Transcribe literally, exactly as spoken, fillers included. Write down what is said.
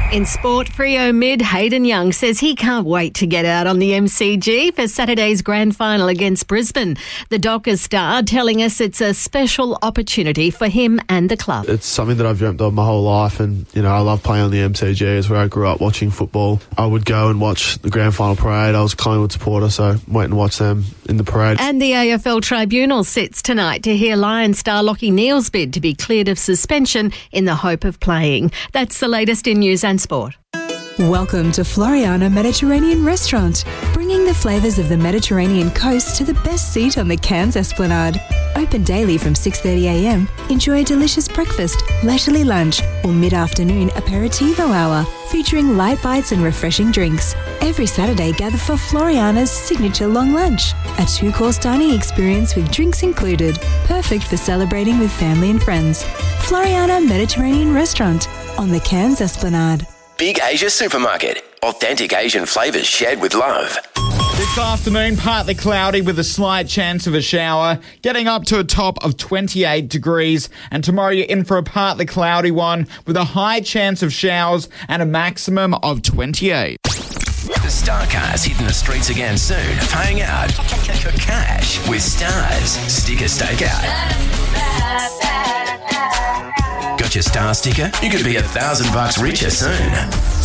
In sport, Freo mid Hayden Young says he can't wait to get out on the M C G for Saturday's grand final against Brisbane. The Dockers star telling us it's a special opportunity for him and the club. It's something that I've dreamt of my whole life, and you know I love playing on the M C G. It's where I grew up watching football. I would go and watch the grand final parade. I was a Collingwood supporter, so wait and watch them in the parade. And the A F L Tribunal sits tonight to hear Lions star Lachie Neale's bid to be cleared of suspension in the hope of playing. That's the latest in news and sport. Welcome to Floriana Mediterranean Restaurant, bringing the flavours of the Mediterranean coast to the best seat on the Cairns Esplanade. Open daily from six thirty a m. Enjoy a delicious breakfast, leisurely lunch or mid-afternoon aperitivo hour featuring light bites and refreshing drinks. Every Saturday, gather for Floriana's signature long lunch, a two-course dining experience with drinks included, perfect for celebrating with family and friends. Floriana Mediterranean Restaurant on the Cairns Esplanade. Big Asia Supermarket. Authentic Asian flavours shared with love. This afternoon, partly cloudy with a slight chance of a shower, getting up to a top of twenty-eight degrees. And tomorrow you're in for a partly cloudy one with a high chance of showers and a maximum of twenty-eight. The Star Car's hitting the streets again soon, paying out cash with Stars Sticker Stakeout. Got your Star sticker? You could be a thousand bucks richer soon.